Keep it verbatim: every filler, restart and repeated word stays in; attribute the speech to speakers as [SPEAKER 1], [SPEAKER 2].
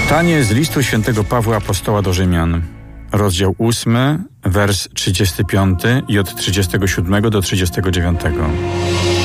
[SPEAKER 1] Czytanie z listu świętego Pawła Apostoła do Rzymian, rozdział ósmy, wers trzydziesty piąty i od trzydziestego siódmego do trzydziestego dziewiątego.